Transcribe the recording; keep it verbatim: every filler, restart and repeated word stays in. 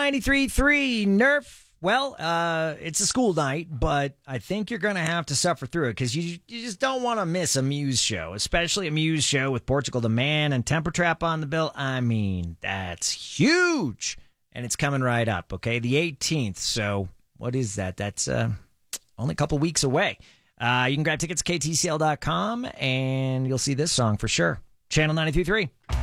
ninety-three point three Nerf. Well, uh, it's a school night, but I think you're going to have to suffer through it because you, you just don't want to miss a Muse show, especially a Muse show with Portugal the Man and Temper Trap on the bill. I mean, that's huge. And it's coming right up, okay? The eighteenth. So what is that? That's uh, only a couple weeks away. Uh, you can grab tickets at K T C L dot com, and you'll see this song for sure. Channel ninety-three point three.